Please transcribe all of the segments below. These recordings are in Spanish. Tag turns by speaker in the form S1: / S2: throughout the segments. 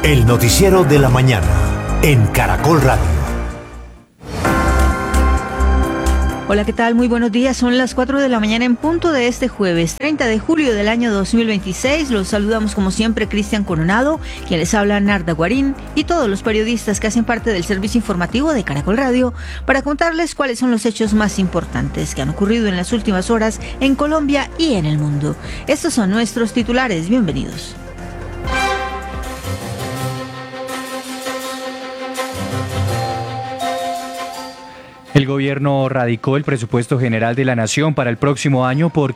S1: El noticiero de la mañana en Caracol Radio.
S2: Hola, ¿qué tal? Muy buenos días. Son las 4 de la mañana en punto de este jueves 30 de julio del año 2026. Los saludamos como siempre Cristian Coronado, quien les habla Narda Guarín, y todos los periodistas que hacen parte del servicio informativo de Caracol Radio para contarles cuáles son los hechos más importantes que han ocurrido en las últimas horas en Colombia y en el mundo. Estos son nuestros titulares. Bienvenidos.
S3: El gobierno radicó el presupuesto general de la Nación para el próximo año por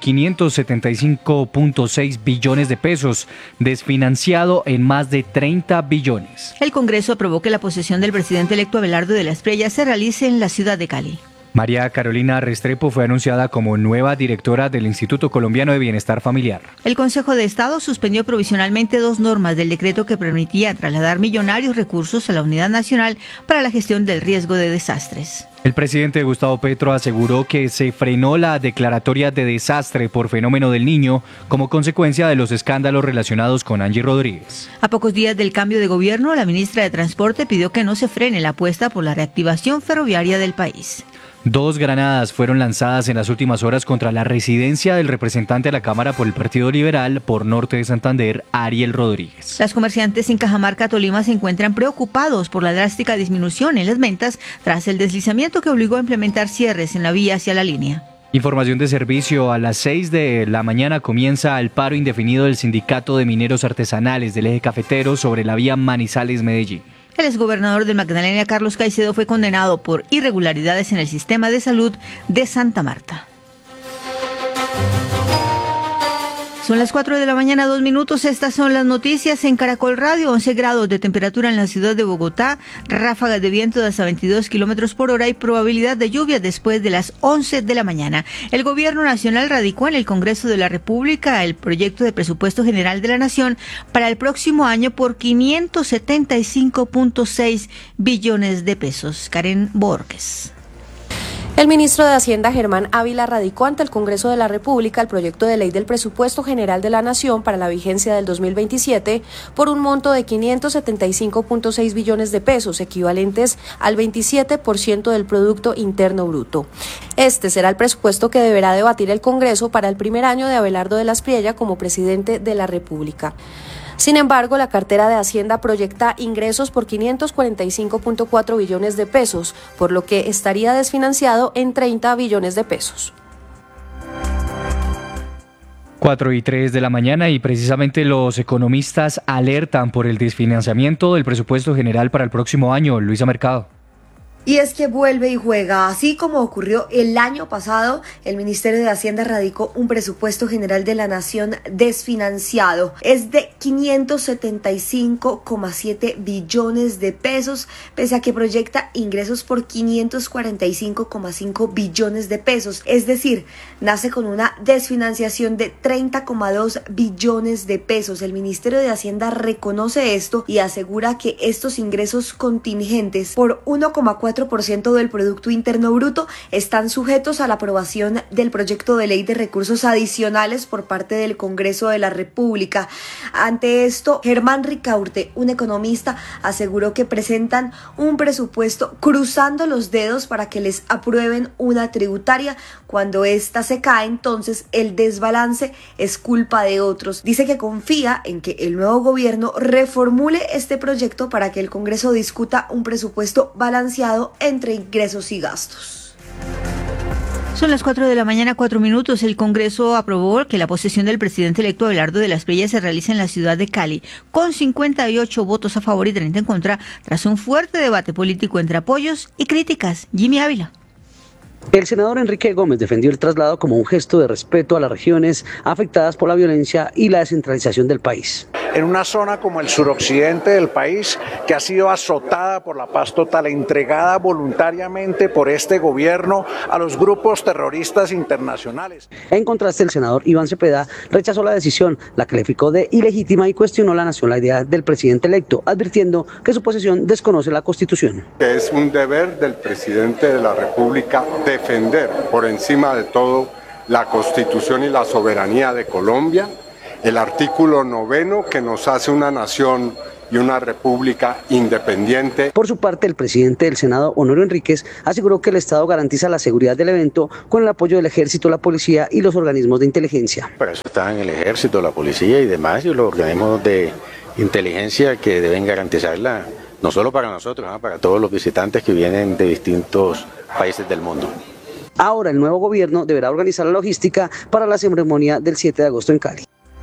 S3: 575.6 billones de pesos, desfinanciado en más de 30 billones.
S2: El Congreso aprobó que la posesión del presidente electo Abelardo de la Espriella se realice en la ciudad de Cali.
S3: María Carolina Restrepo fue anunciada como nueva directora del Instituto Colombiano de Bienestar Familiar.
S2: El Consejo de Estado suspendió provisionalmente 2 normas del decreto que permitía trasladar millonarios recursos a la Unidad Nacional para la Gestión del Riesgo de Desastres.
S3: El presidente Gustavo Petro aseguró que se frenó la declaratoria de desastre por fenómeno del Niño como consecuencia de los escándalos relacionados con Angie Rodríguez.
S2: A pocos días del cambio de gobierno, la ministra de Transporte pidió que no se frene la apuesta por la reactivación ferroviaria del país.
S3: 2 granadas fueron lanzadas en las últimas horas contra la residencia del representante de la Cámara por el Partido Liberal por Norte de Santander, Ariel Rodríguez.
S2: Los comerciantes en Cajamarca, Tolima, se encuentran preocupados por la drástica disminución en las ventas tras el deslizamiento que obligó a implementar cierres en la vía hacia la línea.
S3: Información de servicio: a las 6 de la mañana comienza el paro indefinido del Sindicato de Mineros Artesanales del Eje Cafetero sobre la vía Manizales-Medellín.
S2: El exgobernador del Magdalena, Carlos Caicedo, fue condenado por irregularidades en el sistema de salud de Santa Marta. Son las 4 de la mañana, 2 minutos. Estas son las noticias en Caracol Radio. 11 grados de temperatura en la ciudad de Bogotá, ráfagas de viento de hasta 22 kilómetros por hora y probabilidad de lluvia después de las 11 de la mañana. El Gobierno Nacional radicó en el Congreso de la República el proyecto de presupuesto general de la Nación para el próximo año por 575.6 billones de pesos. Karen Borges.
S4: El ministro de Hacienda, Germán Ávila, radicó ante el Congreso de la República el proyecto de ley del presupuesto general de la Nación para la vigencia del 2027 por un monto de 575.6 billones de pesos, equivalentes al 27% del Producto Interno Bruto. Este será el presupuesto que deberá debatir el Congreso para el primer año de Abelardo de la Espriella como presidente de la República. Sin embargo, la cartera de Hacienda proyecta ingresos por 545.4 billones de pesos, por lo que estaría desfinanciado en 30 billones de pesos.
S3: 4:03 de la mañana y precisamente los economistas alertan por el desfinanciamiento del presupuesto general para el próximo año. Luisa Mercado.
S5: Y es que vuelve y juega. Así como ocurrió el año pasado, el Ministerio de Hacienda radicó un presupuesto general de la Nación desfinanciado. Es de 575,7 billones de pesos, pese a que proyecta ingresos por 545,5 billones de pesos. Es decir, nace con una desfinanciación de 30,2 billones de pesos. El Ministerio de Hacienda reconoce esto y asegura que estos ingresos contingentes por 1,4% del Producto Interno Bruto están sujetos a la aprobación del proyecto de ley de recursos adicionales por parte del Congreso de la República. Ante esto, Germán Ricaurte, un economista, aseguró que presentan un presupuesto cruzando los dedos para que les aprueben una tributaria. Cuando ésta se cae, entonces el desbalance es culpa de otros. Dice que confía en que el nuevo gobierno reformule este proyecto para que el Congreso discuta un presupuesto balanceado entre ingresos y gastos.
S2: Son las 4 de la mañana, 4 minutos. El Congreso aprobó que la posesión del presidente electo Abelardo de la Espriella se realice en la ciudad de Cali, con 58 votos a favor y 30 en contra, tras un fuerte debate político entre apoyos y críticas. Jimmy Ávila.
S6: El senador Enrique Gómez defendió el traslado como un gesto de respeto a las regiones afectadas por la violencia y la descentralización del país.
S7: En una zona como el suroccidente del país, que ha sido azotada por la paz total, entregada voluntariamente por este gobierno a los grupos terroristas internacionales.
S6: En contraste, el senador Iván Cepeda rechazó la decisión, la calificó de ilegítima y cuestionó la nacionalidad del presidente electo, advirtiendo que su posesión desconoce la Constitución.
S8: Es un deber del presidente de la República defender por encima de todo la Constitución y la soberanía de Colombia, el artículo 9 que nos hace una nación y una república independiente.
S6: Por su parte, el presidente del Senado, Honorio Enríquez, aseguró que el Estado garantiza la seguridad del evento con el apoyo del Ejército, la Policía y los organismos de inteligencia.
S9: Para eso están el Ejército, la Policía y demás, y los organismos de inteligencia que deben garantizarla, no solo para nosotros, para todos los visitantes que vienen de distintos países del mundo.
S6: Ahora el nuevo gobierno deberá organizar la logística para la ceremonia del 7 de agosto en Cali.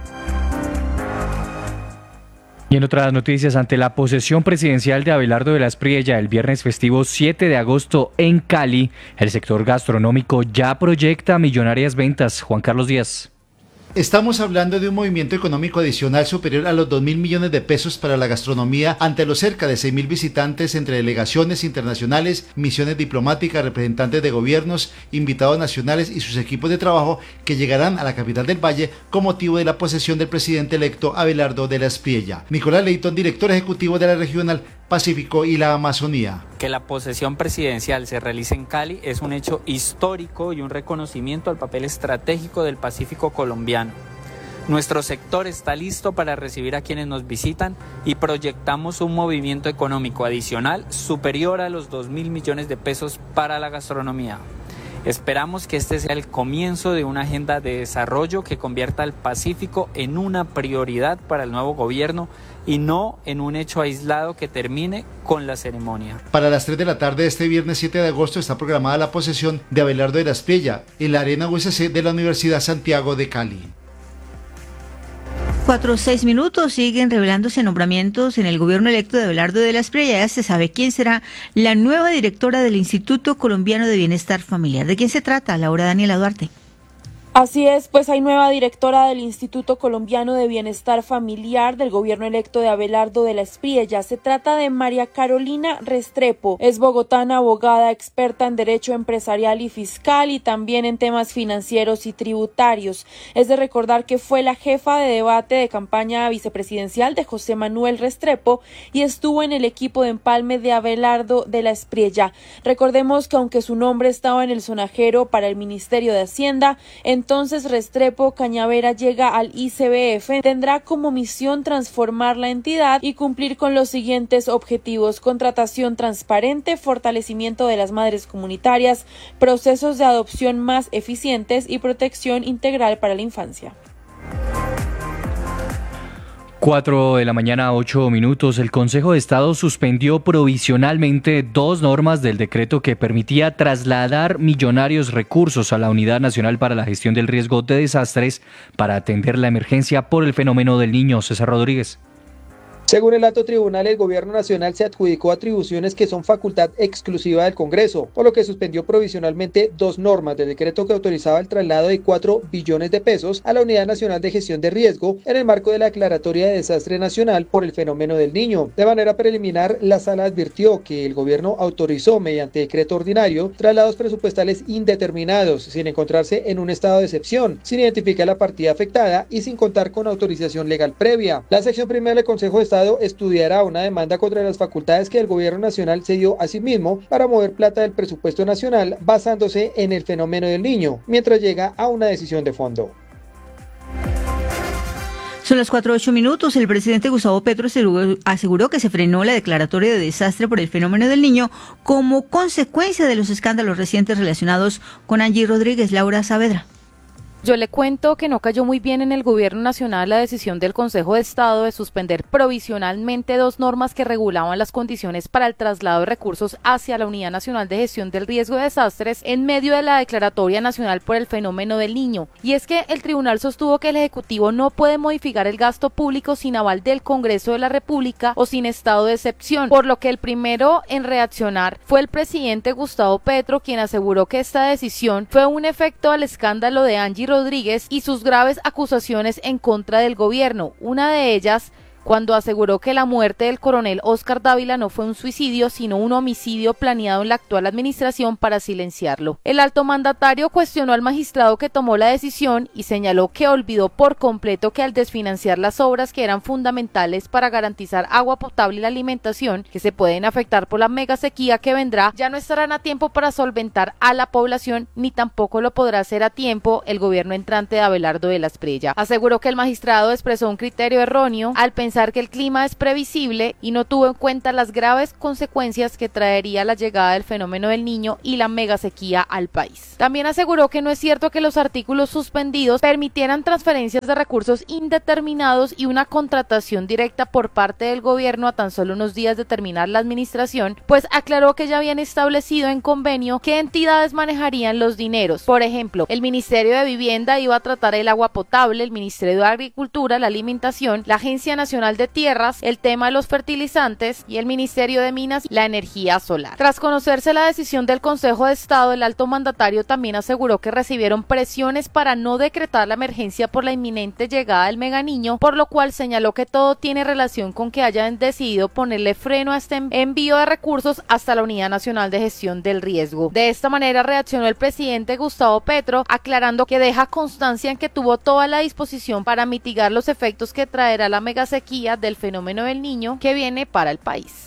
S3: Y en otras noticias, ante la posesión presidencial de Abelardo de la Espriella el viernes festivo 7 de agosto en Cali, el sector gastronómico ya proyecta millonarias ventas. Juan Carlos Díaz.
S10: Estamos hablando de un movimiento económico adicional superior a los 2.000 millones de pesos para la gastronomía ante los cerca de 6.000 visitantes entre delegaciones internacionales, misiones diplomáticas, representantes de gobiernos, invitados nacionales y sus equipos de trabajo que llegarán a la capital del Valle con motivo de la posesión del presidente electo Abelardo de la Espriella. Nicolás Leighton, director ejecutivo de la Regional Pacífico y la Amazonía.
S11: Que la posesión presidencial se realice en Cali es un hecho histórico y un reconocimiento al papel estratégico del Pacífico colombiano. Nuestro sector está listo para recibir a quienes nos visitan y proyectamos un movimiento económico adicional superior a los 2.000 millones de pesos para la gastronomía. Esperamos que este sea el comienzo de una agenda de desarrollo que convierta al Pacífico en una prioridad para el nuevo gobierno y no en un hecho aislado que termine con la ceremonia.
S10: Para las 3 de la tarde de este viernes 7 de agosto está programada la posesión de Abelardo de la Espriella en la Arena USC de la Universidad Santiago de Cali.
S2: 4-6 minutos, siguen revelándose nombramientos en el gobierno electo de Abelardo de la Espriella. Ya se sabe quién será la nueva directora del Instituto Colombiano de Bienestar Familiar. ¿De quién se trata? Laura Daniela Duarte.
S12: Así es, pues hay nueva directora del Instituto Colombiano de Bienestar Familiar del gobierno electo de Abelardo de la Espriella. Se trata de María Carolina Restrepo. Es bogotana, abogada, experta en derecho empresarial y fiscal y también en temas financieros y tributarios. Es de recordar que fue la jefa de debate de campaña vicepresidencial de José Manuel Restrepo y estuvo en el equipo de empalme de Abelardo de la Espriella. Recordemos que aunque su nombre estaba en el sonajero para el Ministerio de Hacienda, entonces Restrepo Cañavera llega al ICBF, tendrá como misión transformar la entidad y cumplir con los siguientes objetivos: contratación transparente, fortalecimiento de las madres comunitarias, procesos de adopción más eficientes y protección integral para la infancia.
S3: 4 de la mañana, 8 minutos. El Consejo de Estado suspendió provisionalmente 2 normas del decreto que permitía trasladar millonarios recursos a la Unidad Nacional para la Gestión del Riesgo de Desastres para atender la emergencia por el fenómeno del Niño. César Rodríguez.
S13: Según el alto tribunal, el gobierno nacional se adjudicó atribuciones que son facultad exclusiva del Congreso, por lo que suspendió provisionalmente 2 normas del decreto que autorizaba el traslado de 4 billones de pesos a la Unidad Nacional de Gestión de Riesgo en el marco de la declaratoria de desastre nacional por el fenómeno del Niño. De manera preliminar, la sala advirtió que el gobierno autorizó mediante decreto ordinario traslados presupuestales indeterminados, sin encontrarse en un estado de excepción, sin identificar la partida afectada y sin contar con autorización legal previa. La sección primera del Consejo de Estado estudiará una demanda contra las facultades que el gobierno nacional se dio a sí mismo para mover plata del presupuesto nacional basándose en el fenómeno del Niño, mientras llega a una decisión de fondo.
S2: Son las 4:08 minutos. El presidente Gustavo Petro aseguró que se frenó la declaratoria de desastre por el fenómeno del Niño como consecuencia de los escándalos recientes relacionados con Angie Rodríguez. Laura Saavedra.
S14: Yo le cuento que no cayó muy bien en el gobierno nacional la decisión del Consejo de Estado de suspender provisionalmente 2 normas que regulaban las condiciones para el traslado de recursos hacia la Unidad Nacional de Gestión del Riesgo de Desastres en medio de la declaratoria nacional por el fenómeno del Niño. Y es que el tribunal sostuvo que el Ejecutivo no puede modificar el gasto público sin aval del Congreso de la República o sin estado de excepción, por lo que el primero en reaccionar fue el presidente Gustavo Petro, quien aseguró que esta decisión fue un efecto al escándalo de Angie Rodríguez y sus graves acusaciones en contra del gobierno, una de ellas cuando aseguró que la muerte del coronel Óscar Dávila no fue un suicidio, sino un homicidio planeado en la actual administración para silenciarlo. El alto mandatario cuestionó al magistrado que tomó la decisión y señaló que olvidó por completo que al desfinanciar las obras que eran fundamentales para garantizar agua potable y la alimentación, que se pueden afectar por la mega sequía que vendrá, ya no estarán a tiempo para solventar a la población, ni tampoco lo podrá hacer a tiempo el gobierno entrante de Abelardo de la Espriella. Aseguró que el magistrado expresó un criterio erróneo al pensar pensar que el clima es previsible y no tuvo en cuenta las graves consecuencias que traería la llegada del fenómeno del Niño y la mega sequía al país. También aseguró que no es cierto que los artículos suspendidos permitieran transferencias de recursos indeterminados y una contratación directa por parte del gobierno a tan solo unos días de terminar la administración, pues aclaró que ya habían establecido en convenio qué entidades manejarían los dineros. Por ejemplo, el Ministerio de Vivienda iba a tratar el agua potable, el Ministerio de Agricultura, la alimentación, la Agencia Nacional de Tierras, el tema de los fertilizantes y el Ministerio de Minas, la energía solar. Tras conocerse la decisión del Consejo de Estado, el alto mandatario también aseguró que recibieron presiones para no decretar la emergencia por la inminente llegada del Mega Niño, por lo cual señaló que todo tiene relación con que hayan decidido ponerle freno a este envío de recursos hasta la Unidad Nacional de Gestión del Riesgo. De esta manera reaccionó el presidente Gustavo Petro, aclarando que deja constancia en que tuvo toda la disposición para mitigar los efectos que traerá la mega sequía del fenómeno del Niño que viene para el país.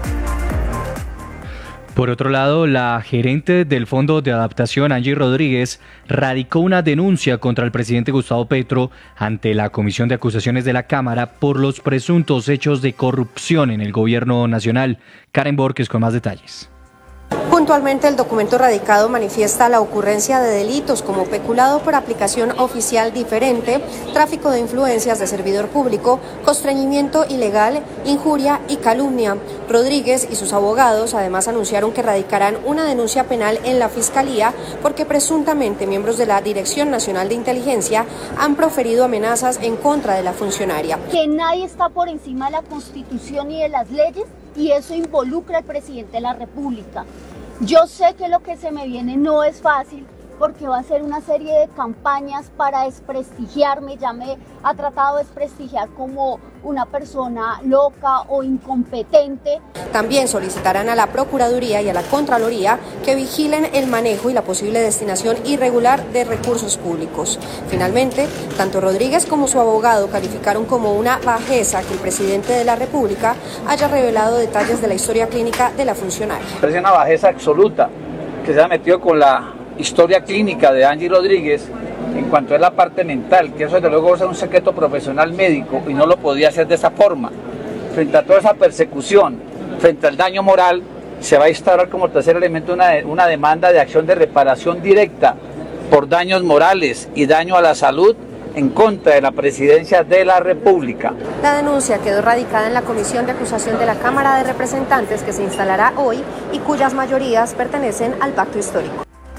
S3: Por otro lado, la gerente del Fondo de Adaptación, Angie Rodríguez, radicó una denuncia contra el presidente Gustavo Petro ante la Comisión de Acusaciones de la Cámara por los presuntos hechos de corrupción en el gobierno nacional. Karen Borges con más detalles.
S4: Puntualmente, el documento radicado manifiesta la ocurrencia de delitos como peculado por aplicación oficial diferente, tráfico de influencias de servidor público, constreñimiento ilegal, injuria y calumnia. Rodríguez y sus abogados además anunciaron que radicarán una denuncia penal en la Fiscalía porque presuntamente miembros de la Dirección Nacional de Inteligencia han proferido amenazas en contra de la funcionaria.
S15: Que nadie está por encima de la Constitución y de las leyes, y eso involucra al presidente de la República. Yo sé que lo que se me viene no es fácil, porque va a ser una serie de campañas para desprestigiarme. Ya me ha tratado de desprestigiar como una persona loca o incompetente.
S4: También solicitarán a la Procuraduría y a la Contraloría que vigilen el manejo y la posible destinación irregular de recursos públicos. Finalmente, tanto Rodríguez como su abogado calificaron como una bajeza que el presidente de la República haya revelado detalles de la historia clínica de la funcionaria.
S16: Es una bajeza absoluta que se ha metido con la historia clínica de Angie Rodríguez en cuanto a la parte mental, que eso desde luego es un secreto profesional médico y no lo podía hacer de esa forma. Frente a toda esa persecución, frente al daño moral, se va a instaurar como tercer elemento una demanda de acción de reparación directa por daños morales y daño a la salud en contra de la Presidencia de la República.
S4: La denuncia quedó radicada en la Comisión de Acusación de la Cámara de Representantes que se instalará hoy y cuyas mayorías pertenecen al Pacto Histórico.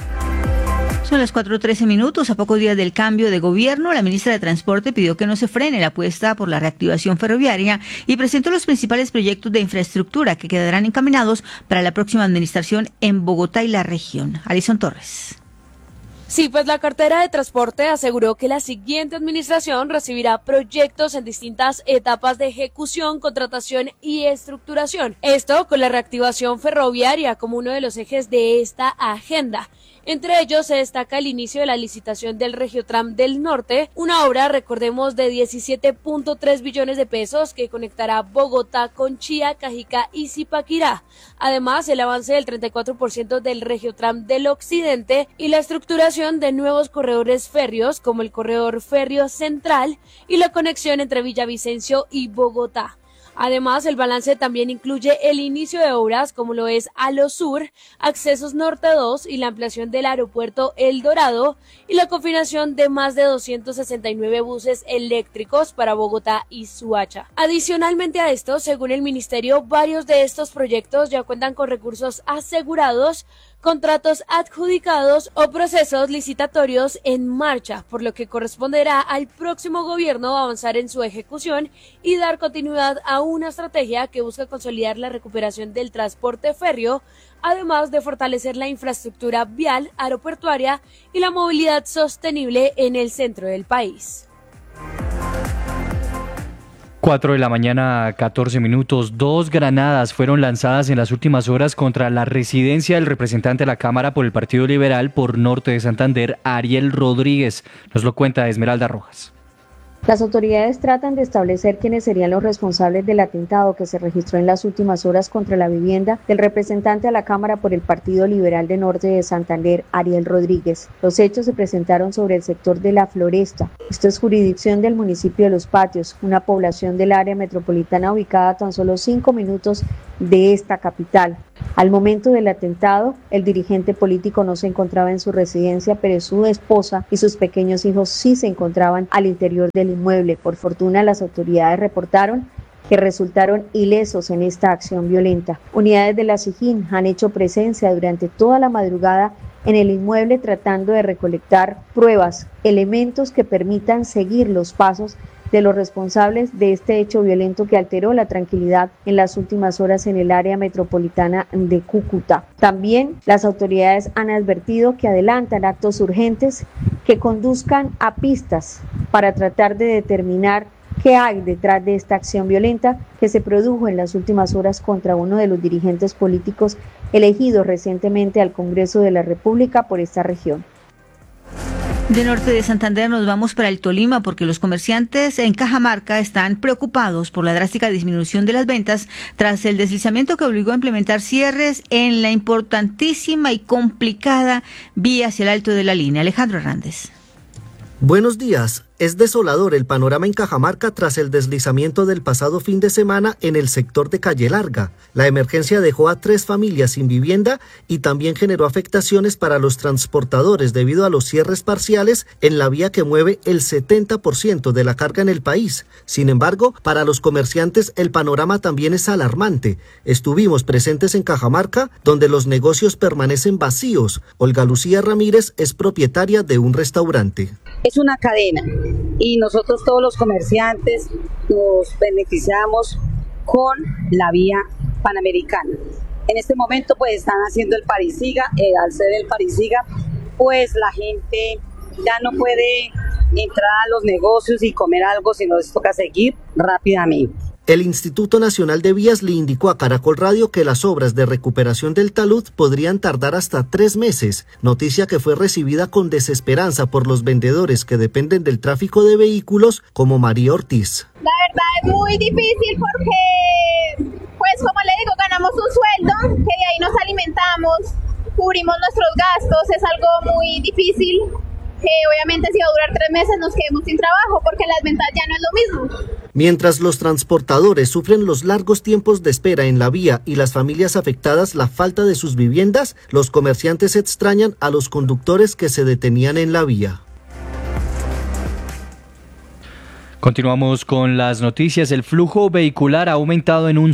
S2: Son las 4:13. A pocos días del cambio de gobierno, la ministra de Transporte pidió que no se frene la apuesta por la reactivación ferroviaria y presentó los principales proyectos de infraestructura que quedarán encaminados para la próxima administración en Bogotá y la región. Alison Torres.
S12: Sí, pues la cartera de transporte aseguró que la siguiente administración recibirá proyectos en distintas etapas de ejecución, contratación y estructuración. Esto con la reactivación ferroviaria como uno de los ejes de esta agenda. Entre ellos se destaca el inicio de la licitación del Regiotram del Norte, una obra, recordemos, de 17.3 billones de pesos que conectará Bogotá con Chía, Cajicá y Zipaquirá. Además, el avance del 34% del Regiotram del Occidente y la estructuración de nuevos corredores férreos como el corredor férreo central y la conexión entre Villavicencio y Bogotá. Además, el balance también incluye el inicio de obras como lo es Alo Sur, Accesos Norte 2 y la ampliación del aeropuerto El Dorado y la confinación de más de 269 buses eléctricos para Bogotá y Suacha. Adicionalmente a esto, según el ministerio, varios de estos proyectos ya cuentan con recursos asegurados, contratos adjudicados o procesos licitatorios en marcha, por lo que corresponderá al próximo gobierno avanzar en su ejecución y dar continuidad a una estrategia que busca consolidar la recuperación del transporte férreo, además de fortalecer la infraestructura vial, aeroportuaria y la movilidad sostenible en el centro del país.
S3: 4:14 a.m. 2 granadas fueron lanzadas en las últimas horas contra la residencia del representante de la Cámara por el Partido Liberal por Norte de Santander, Ariel Rodríguez. Nos lo cuenta Esmeralda Rojas.
S17: Las autoridades tratan de establecer quiénes serían los responsables del atentado que se registró en las últimas horas contra la vivienda del representante a la Cámara por el Partido Liberal de Norte de Santander, Ariel Rodríguez. Los hechos se presentaron sobre el sector de La Floresta. Esto es jurisdicción del municipio de Los Patios, una población del área metropolitana ubicada a tan solo 5 minutos de esta capital. Al momento del atentado, el dirigente político no se encontraba en su residencia, pero su esposa y sus pequeños hijos sí se encontraban al interior del inmueble. Por fortuna, las autoridades reportaron que resultaron ilesos en esta acción violenta. Unidades de la SIJIN han hecho presencia durante toda la madrugada en el inmueble tratando de recolectar pruebas, elementos que permitan seguir los pasos de los responsables de este hecho violento que alteró la tranquilidad en las últimas horas en el área metropolitana de Cúcuta. También las autoridades han advertido que adelantan actos urgentes que conduzcan a pistas para tratar de determinar qué hay detrás de esta acción violenta que se produjo en las últimas horas contra uno de los dirigentes políticos elegidos recientemente al Congreso de la República por esta región.
S2: De norte de Santander nos vamos para el Tolima porque los comerciantes en Cajamarca están preocupados por la drástica disminución de las ventas tras el deslizamiento que obligó a implementar cierres en la importantísima y complicada vía hacia el Alto de la Línea. Alejandro Hernández.
S18: Buenos días. Es desolador el panorama en Cajamarca tras el deslizamiento del pasado fin de semana en el sector de Calle Larga. La emergencia dejó a 3 familias sin vivienda y también generó afectaciones para los transportadores debido a los cierres parciales en la vía que mueve el 70% de la carga en el país. Sin embargo, para los comerciantes el panorama también es alarmante. Estuvimos presentes en Cajamarca, donde los negocios permanecen vacíos. Olga Lucía Ramírez es propietaria de un restaurante.
S19: Es una cadena y nosotros todos los comerciantes nos beneficiamos con la vía panamericana. En este momento pues están haciendo el Parisiga, al ser el Parisiga pues la gente ya no puede entrar a los negocios y comer algo, sino les toca seguir rápidamente.
S18: El Instituto Nacional de Vías le indicó a Caracol Radio que las obras de recuperación del talud podrían tardar hasta 3 meses, noticia que fue recibida con desesperanza por los vendedores que dependen del tráfico de vehículos como María Ortiz.
S20: La verdad es muy difícil porque, pues como le digo, ganamos un sueldo, que de ahí nos alimentamos, cubrimos nuestros gastos, es algo muy difícil. Que obviamente si va a durar 3 meses nos quedemos sin trabajo porque las ventas ya no es lo mismo.
S18: Mientras los transportadores sufren los largos tiempos de espera en la vía y las familias afectadas la falta de sus viviendas, los comerciantes extrañan a los conductores que se detenían en la vía.
S3: Continuamos con las noticias. El flujo vehicular ha aumentado en un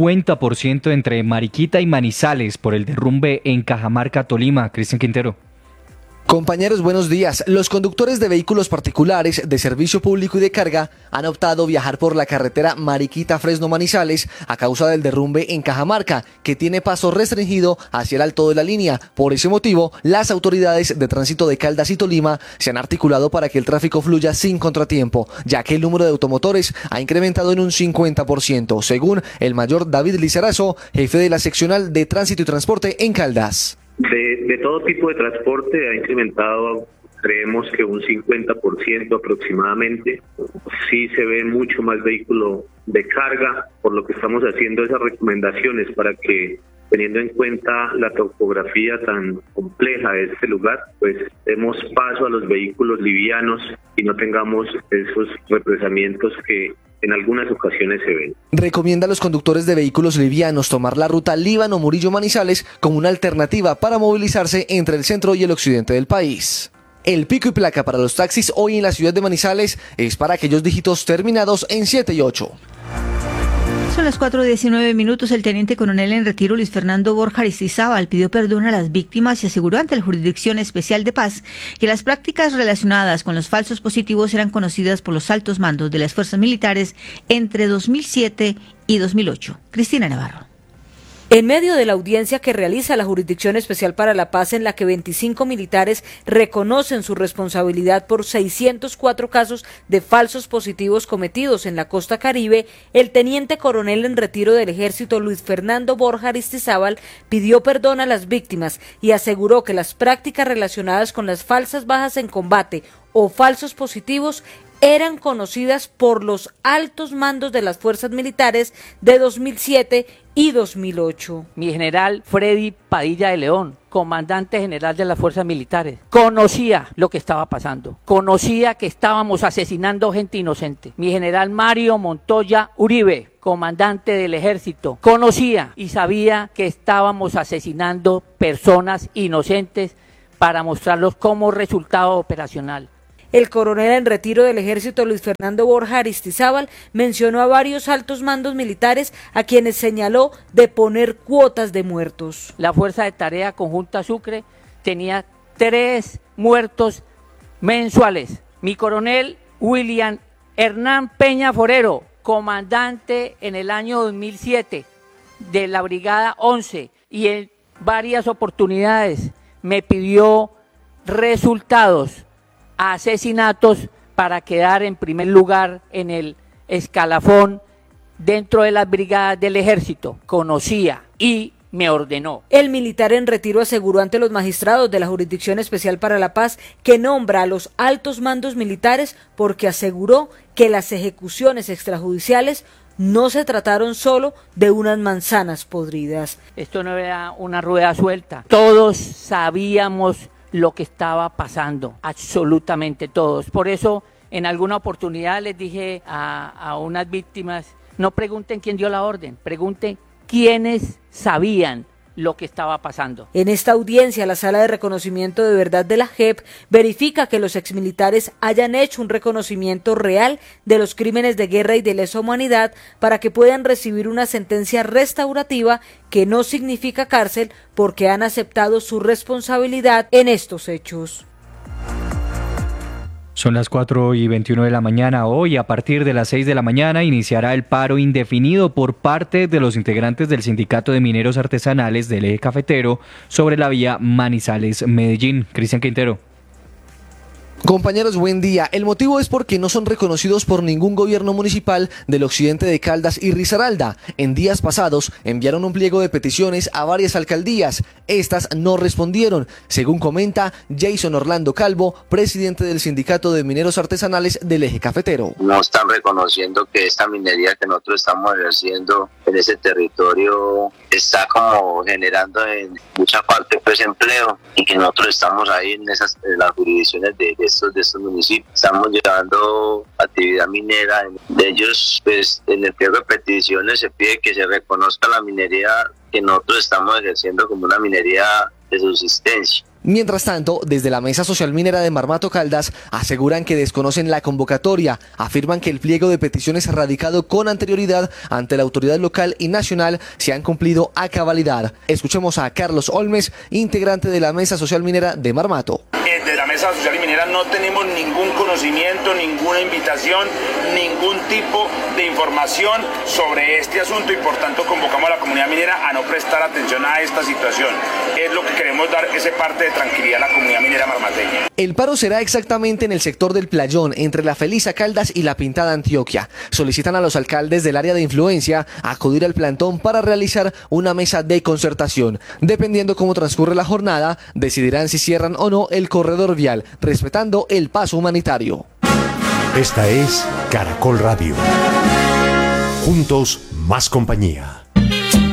S3: 50% entre Mariquita y Manizales por el derrumbe en Cajamarca, Tolima. Cristian Quintero.
S21: Compañeros, buenos días. Los conductores de vehículos particulares de servicio público y de carga han optado viajar por la carretera Mariquita-Fresno-Manizales a causa del derrumbe en Cajamarca, que tiene paso restringido hacia el Alto de la Línea. Por ese motivo, las autoridades de tránsito de Caldas y Tolima se han articulado para que el tráfico fluya sin contratiempo, ya que el número de automotores ha incrementado en un 50%, según el mayor David Lizarazo, jefe de la seccional de Tránsito y Transporte en Caldas.
S22: De todo tipo de transporte ha incrementado, creemos que un 50% aproximadamente. Sí se ve mucho más vehículo de carga, por lo que estamos haciendo esas recomendaciones para que, teniendo en cuenta la topografía tan compleja de este lugar, pues demos paso a los vehículos livianos y no tengamos esos represamientos que en algunas ocasiones se ven.
S21: Recomienda a los conductores de vehículos livianos tomar la ruta Líbano-Murillo-Manizales como una alternativa para movilizarse entre el centro y el occidente del país. El pico y placa para los taxis hoy en la ciudad de Manizales es para aquellos dígitos terminados en 7 y 8.
S2: Son las 4:19. El teniente coronel en retiro Luis Fernando Borja Aristizábal pidió perdón a las víctimas y aseguró ante la Jurisdicción Especial de Paz que las prácticas relacionadas con los falsos positivos eran conocidas por los altos mandos de las fuerzas militares entre 2007 y 2008. Cristina Navarro.
S23: En medio de la audiencia que realiza la Jurisdicción Especial para la Paz, en la que 25 militares reconocen su responsabilidad por 604 casos de falsos positivos cometidos en la costa caribe, el teniente coronel en retiro del Ejército Luis Fernando Borja Aristizábal pidió perdón a las víctimas y aseguró que las prácticas relacionadas con las falsas bajas en combate o falsos positivos eran conocidas por los altos mandos de las fuerzas militares de 2007 y 2008.
S1: Mi general Freddy Padilla de León, comandante general de las fuerzas militares, conocía lo que estaba pasando, conocía que estábamos asesinando gente inocente. Mi general Mario Montoya Uribe, comandante del ejército, conocía y sabía que estábamos asesinando personas inocentes para mostrarlos como resultado operacional.
S23: El coronel en retiro del ejército Luis Fernando Borja Aristizábal mencionó a varios altos mandos militares a quienes señaló de poner cuotas de muertos.
S1: La Fuerza de Tarea Conjunta Sucre tenía 3 muertos mensuales. Mi coronel William Hernán Peña Forero, comandante en el año 2007 de la Brigada 11 y en varias oportunidades me pidió resultados, asesinatos para quedar en primer lugar en el escalafón dentro de las brigadas del ejército. Conocía y me ordenó.
S23: El militar en retiro aseguró ante los magistrados de la Jurisdicción Especial para la Paz que nombra a los altos mandos militares porque aseguró que las ejecuciones extrajudiciales no se trataron solo de unas manzanas podridas.
S1: Esto no era una rueda suelta. Todos sabíamos lo que estaba pasando, absolutamente todos. Por eso, en alguna oportunidad les dije a unas víctimas, no pregunten quién dio la orden, pregunten quiénes sabían lo que estaba pasando.
S23: En esta audiencia, la Sala de Reconocimiento de Verdad de la JEP verifica que los exmilitares hayan hecho un reconocimiento real de los crímenes de guerra y de lesa humanidad para que puedan recibir una sentencia restaurativa que no significa cárcel porque han aceptado su responsabilidad en estos hechos.
S3: Son las 4:21 de la mañana. Hoy, a partir de las 6 de la mañana, iniciará el paro indefinido por parte de los integrantes del Sindicato de Mineros Artesanales del Eje Cafetero sobre la vía Manizales-Medellín. Cristian Quintero.
S21: Compañeros, buen día. El motivo es porque no son reconocidos por ningún gobierno municipal del occidente de Caldas y Risaralda. En días pasados enviaron un pliego de peticiones a varias alcaldías. Estas no respondieron, según comenta Jason Orlando Calvo, presidente del Sindicato de Mineros Artesanales del Eje Cafetero.
S5: No están reconociendo que esta minería que nosotros estamos ejerciendo en ese territorio está como generando en mucha parte pues empleo y que nosotros estamos ahí en las jurisdicciones de estos municipios. Estamos llevando actividad minera. De ellos, pues en el pliego de peticiones se pide que se reconozca la minería que nosotros estamos ejerciendo como una minería de subsistencia.
S21: Mientras tanto, desde la Mesa Social Minera de Marmato Caldas aseguran que desconocen la convocatoria, afirman que el pliego de peticiones radicado con anterioridad ante la autoridad local y nacional se han cumplido a cabalidad. Escuchemos a Carlos Olmes, integrante de la Mesa Social Minera de Marmato.
S7: De la Mesa Social y Minera no tenemos ningún conocimiento, ninguna invitación, ningún tipo de información sobre este asunto y por tanto convocamos a la comunidad minera a no prestar atención a esta situación. Es lo que queremos dar ese parte de tranquilidad a la comunidad minera marmateña.
S21: El paro será exactamente en el sector del Playón, entre la Felisa Caldas y la Pintada Antioquia. Solicitan a los alcaldes del área de influencia acudir al plantón para realizar una mesa de concertación. Dependiendo cómo transcurre la jornada, decidirán si cierran o no el corredor vial, respetando el paso humanitario.
S24: Esta es Caracol Radio. Juntos, más compañía.